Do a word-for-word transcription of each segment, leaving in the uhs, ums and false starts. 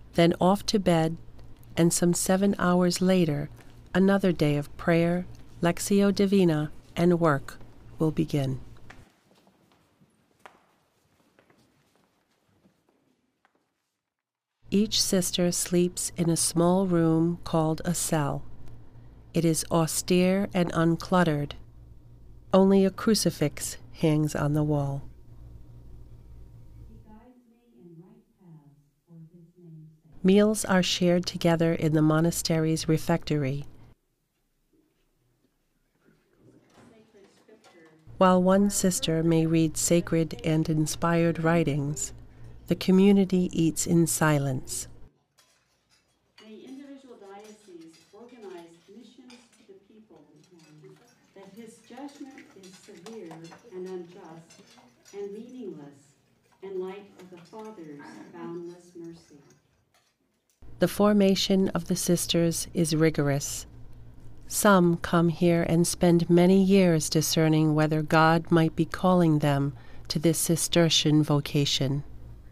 then off to bed, and some seven hours later, another day of prayer, Lectio Divina, and work will begin. Each sister sleeps in a small room called a cell. It is austere and uncluttered. Only a crucifix hangs on the wall. Meals are shared together in the monastery's refectory. While one sister may read sacred and inspired writings, the community eats in silence. The individual dioceses organize missions to the people, that his judgment is severe and unjust and meaningless in light of the Father's boundless mercy. The formation of the sisters is rigorous. Some come here and spend many years discerning whether God might be calling them to this Cistercian vocation.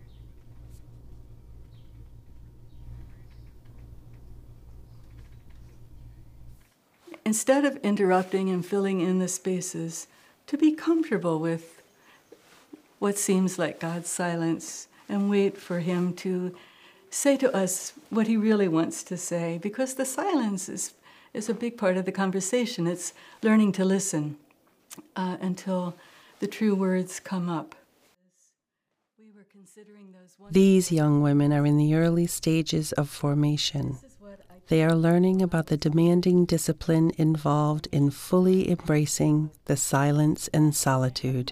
Instead of interrupting and filling in the spaces, to be comfortable with what seems like God's silence and wait for Him to say to us what He really wants to say, because the silence is, is a big part of the conversation. It's learning to listen uh, until the true words come up. We were considering those These young women are in the early stages of formation. They are learning about the demanding discipline involved in fully embracing the silence and solitude.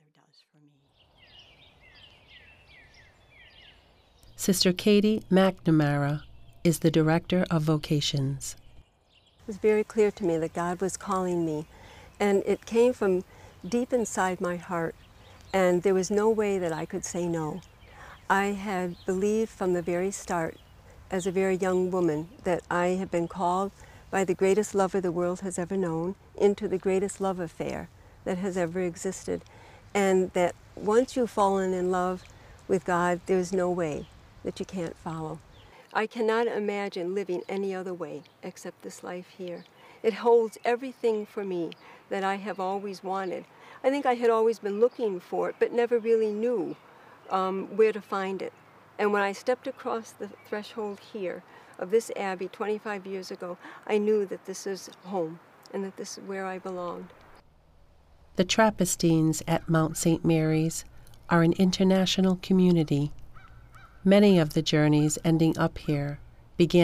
Sister Katie McNamara is the Director of Vocations. It was very clear to me that God was calling me, and it came from deep inside my heart, and there was no way that I could say no. I had believed from the very start, as a very young woman, that I had been called by the greatest lover the world has ever known into the greatest love affair that has ever existed, and that once you've fallen in love with God, there's no way that you can't follow. I cannot imagine living any other way except this life here. It holds everything for me that I have always wanted. I think I had always been looking for it, but never really knew um, where to find it. And when I stepped across the threshold here of this abbey twenty-five years ago, I knew that this is home and that this is where I belonged. The Trappistines at Mount Saint Mary's are an international community. Many of the journeys ending up here began